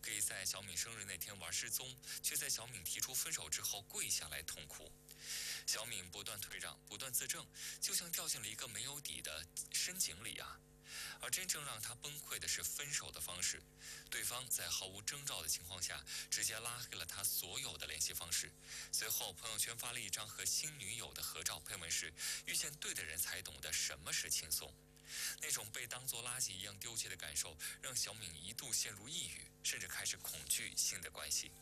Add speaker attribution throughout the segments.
Speaker 1: 可以在小敏生日那天玩失踪，却在小敏提出分手之后跪下来痛哭。小敏不断退让，不断自证，就像掉进了一个没有底的深井里啊。而真正让他崩溃的是分手的方式，对方在毫无征兆的情况下，直接拉黑了他所有的联系方式。随后，朋友圈发了一张和新女友的合照，配文是“遇见对的人才懂得什么是轻松”。那种被当作垃圾一样丢弃的感受，让小敏一度陷入抑郁，甚至开始恐惧新的关系。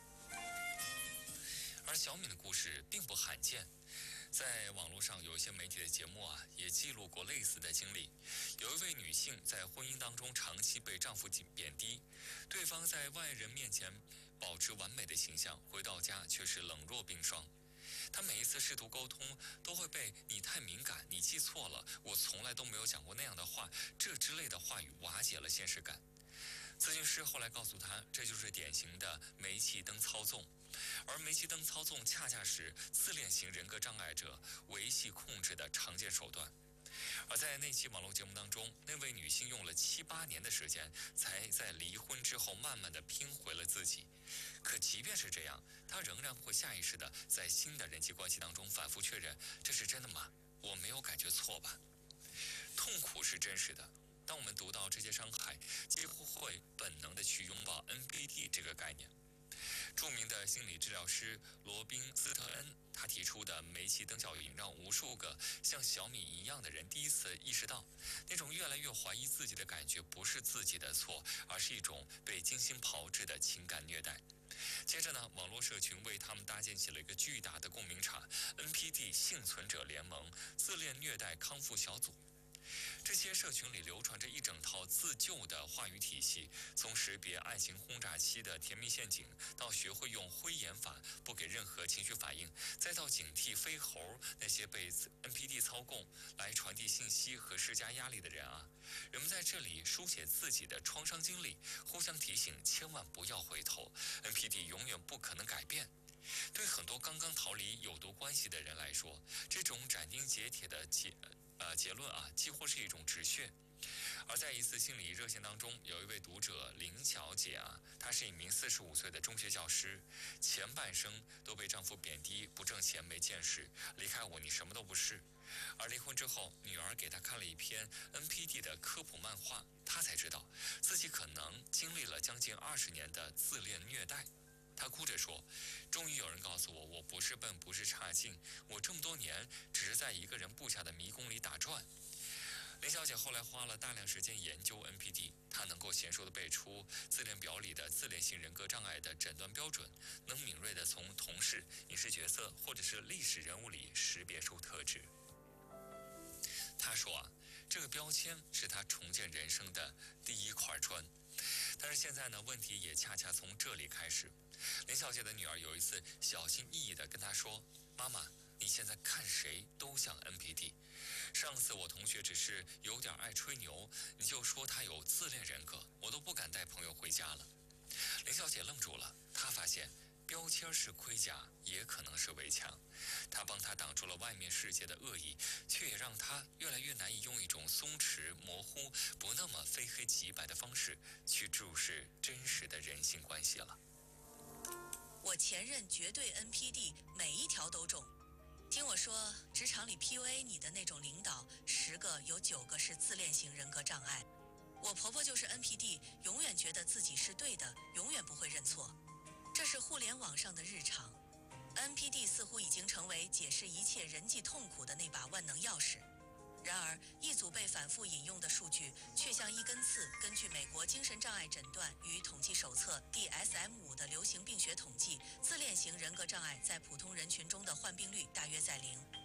Speaker 1: 而小敏的故事并不罕见，在网络上有一些媒体的节目也记录过类似的经历。有一位女性在婚姻当中长期被丈夫贬低，对方在外人面前保持完美的形象，回到家却是冷若冰霜。她每一次试图沟通，都会被“你太敏感，你记错了，我从来都没有讲过那样的话”这之类的话语瓦解了现实感。咨询师后来告诉她，这就是典型的煤气灯操纵。而煤气灯操纵恰恰是自恋型人格障碍者维系控制的常见手段。而在那期网络节目当中，那位女性用了7、8年的时间，才在离婚之后慢慢的拼回了自己。可即便是这样，她仍然会下意识的在新的人际关系当中反复确认：这是真的吗？我没有感觉错吧？痛苦是真实的。当我们读到这些伤害，几乎会本能的去拥抱 NPD 这个概念。著名的心理治疗师罗宾斯特恩，他提出的煤气灯效应，让无数个像小米一样的人第一次意识到，那种越来越怀疑自己的感觉不是自己的错，而是一种被精心炮制的情感虐待。接着呢，网络社群为他们搭建起了一个巨大的共鸣场 ——NPD 幸存者联盟自恋虐待康复小组。这些社群里流传着一整套自救的话语体系，从识别爱情轰炸期的甜蜜陷阱，到学会用灰眼法不给任何情绪反应，再到警惕飞猴那些被 NPD 操控来传递信息和施加压力的人啊。人们在这里书写自己的创伤经历，互相提醒千万不要回头， NPD 永远不可能改变。对很多刚刚逃离有毒关系的人来说，这种斩钉截铁的结论几乎是一种直血。而在一次心理热线当中，有一位读者林小姐她是一名45岁的中学教师，前半生都被丈夫贬低，不挣钱没见识，离开我你什么都不是。而离婚之后，女儿给她看了一篇 NPD 的科普漫画，她才知道自己可能经历了将近20年的自恋虐待。她哭着说，终于有人告诉我，我不是笨，不是差劲，我这么多年只是在一个人布下的迷宫里打转。林小姐后来花了大量时间研究 NPD， 她能够娴熟地背出自恋表里的自恋型人格障碍的诊断标准，能敏锐地从同事、影视角色或者是历史人物里识别出特质。她说这个标签是她重建人生的第一块砖。但是现在呢，问题也恰恰从这里开始。林小姐的女儿有一次小心翼翼地跟她说，妈妈，你现在看谁都像 NPD， 上次我同学只是有点爱吹牛，你就说他有自恋人格，我都不敢带朋友回家了。林小姐愣住了，她发现标签是盔甲，也可能是围墙，它帮她挡住了外面世界的恶意，却也让她越来越难以用一种松弛、模糊、不那么非黑即白的方式去注视真实的人性关系了。
Speaker 2: 我前任绝对 NPD， 每一条都中。听我说，职场里 PUA 你的那种领导，10个有9个是自恋型人格障碍。我婆婆就是 NPD， 永远觉得自己是对的，永远不会认错。这是互联网上的日常。NPD 似乎已经成为解释一切人际痛苦的那把万能钥匙。然而，一组被反复引用的数据却像一根刺。根据美国精神障碍诊断与统计手册 DSM-5 的流行病学统计，自恋型人格障碍在普通人群中的患病率大约在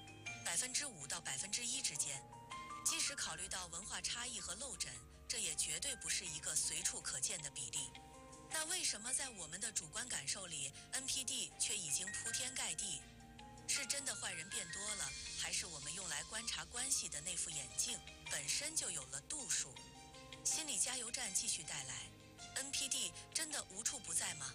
Speaker 2: 0%到1%之间。即使考虑到文化差异和漏诊，这也绝对不是一个随处可见的比例。那为什么在我们的主观感受里 ，NPD 却已经铺天盖地？是真的坏人变多了，还是我们用来观察关系的那副眼镜本身就有了度数？心理加油站继续带来 ：NPD 真的无处不在吗？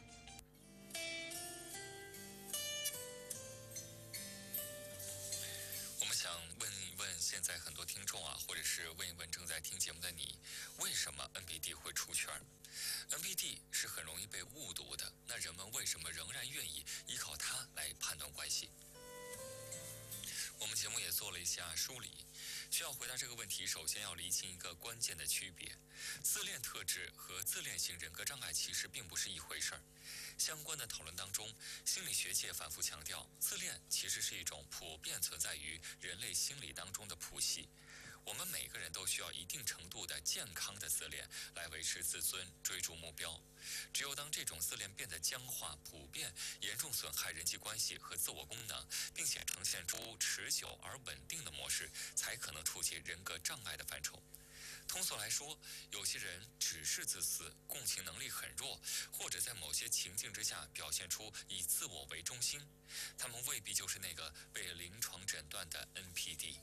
Speaker 1: 我们想问一问现在很多听众或者是问一问正在听节目的你，为什么 NPD 会出圈？NPD 是很容易被误读的，那人们为什么仍然愿意依靠它来判断关系？我们节目也做了一下梳理，需要回答这个问题，首先要厘清一个关键的区别：自恋特质和自恋型人格障碍其实并不是一回事儿。相关的讨论当中，心理学界反复强调，自恋其实是一种普遍存在于人类心理当中的谱系。我们每个人都需要一定程度的健康的自恋来维持自尊、追逐目标。只有当这种自恋变得僵化、普遍、严重损害人际关系和自我功能，并且呈现出持久而稳定的模式，才可能触及人格障碍的范畴。通俗来说，有些人只是自私，共情能力很弱，或者在某些情境之下表现出以自我为中心，他们未必就是那个被临床诊断的 NPD。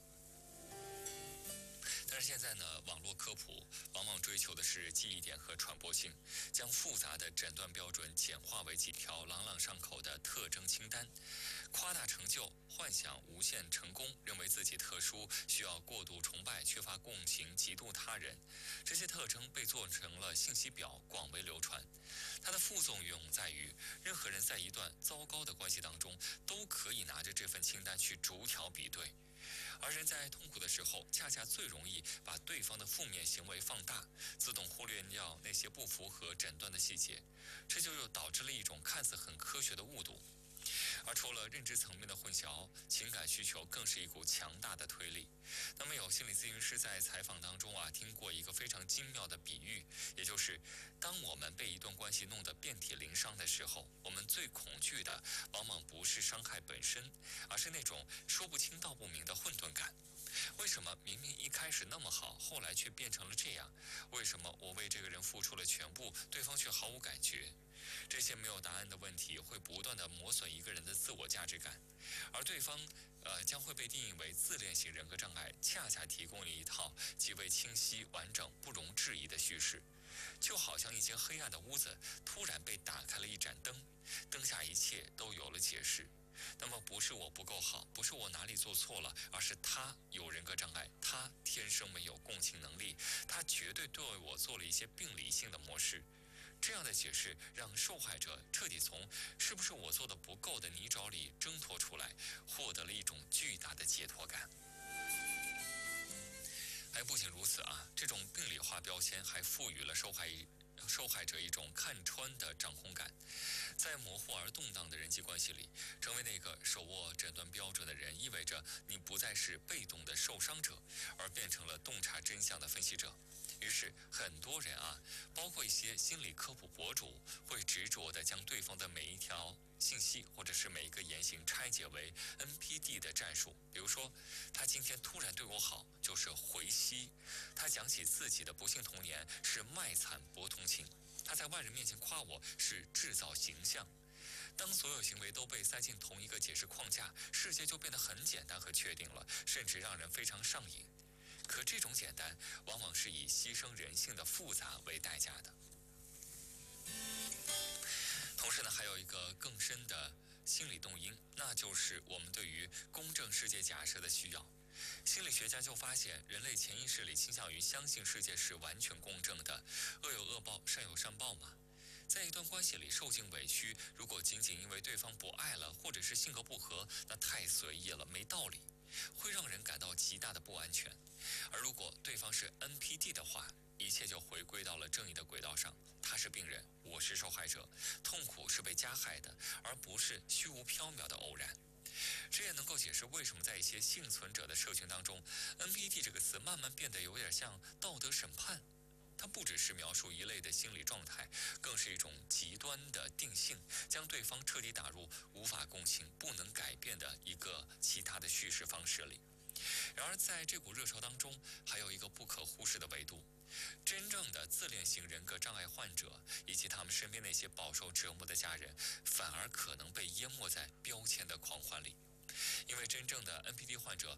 Speaker 1: 但是现在呢，网络科普往往追求的是记忆点和传播性，将复杂的诊断标准简化为几条朗朗上口的特征清单，夸大成就，幻想无限成功，认为自己特殊，需要过度崇拜，缺乏共情，嫉妒他人。这些特征被做成了信息表，广为流传。它的副作用在于，任何人在一段糟糕的关系当中，都可以拿着这份清单去逐条比对。而人在痛苦的时候，恰恰最容易把对方的负面行为放大，自动忽略掉那些不符合诊断的细节，这就又导致了一种看似很科学的误读。而除了认知层面的混淆，情感需求更是一股强大的推力。那么有心理咨询师在采访当中听过一个非常精妙的比喻，也就是当我们被一段关系弄得遍体鳞伤的时候，我们最恐惧的往往不是伤害本身，而是那种说不清道不明的混沌感。为什么明明一开始那么好，后来却变成了这样？为什么我为这个人付出了全部，对方却毫无感觉？这些没有答案的问题会不断地磨损一个人的自我价值感，而对方将会被定义为自恋型人格障碍，恰恰提供了一套极为清晰、完整、不容置疑的叙事，就好像一间黑暗的屋子突然被打开了一盏灯，灯下一切都有了解释。那么不是我不够好，不是我哪里做错了，而是他有人格障碍，他天生没有共情能力，他绝对对我做了一些病理性的模式。这样的解释让受害者彻底从是不是我做的不够的泥沼里挣脱出来，获得了一种巨大的解脱感。还不仅如此这种病理化标签还赋予了受害者一种看穿的掌控感。在模糊而动荡的人际关系里，成为那个手握诊断标准的人，意味着你不再是被动的受伤者，而变成了洞察真相的分析者。于是很多人包括一些心理科普博主，会执着地将对方的每一条信息或者是每一个言行拆解为 NPD 的战术。比如说，他今天突然对我好，就是回吸；他讲起自己的不幸童年，是卖惨博同情；他在外人面前夸我，是制造形象。当所有行为都被塞进同一个解释框架，世界就变得很简单和确定了，甚至让人非常上瘾。可这种简单往往是以牺牲人性的复杂为代价的。同时呢，还有一个更深的心理动因，那就是我们对于公正世界假设的需要。心理学家就发现，人类潜意识里倾向于相信世界是完全公正的，恶有恶报，善有善报嘛。在一段关系里受尽委屈，如果仅仅因为对方不爱了，或者是性格不合，那太随意了，没道理，会让人感到极大的不安全。而如果对方是 NPD 的话，一切就回归到了正义的轨道上。他是病人，我是受害者，痛苦是被加害的，而不是虚无缥缈的偶然。这也能够解释为什么在一些幸存者的社群当中， NPD 这个词慢慢变得有点像道德审判。它不只是描述一类的心理状态，更是一种极端的定性，将对方彻底打入无法共情、不能改变的一个其他的叙事方式里。然而在这股热潮当中，还有一个不可忽视的维度，真正的自恋型人格障碍患者以及他们身边那些饱受折磨的家人，反而可能被淹没在标签的狂欢里。因为真正的 NPD 患者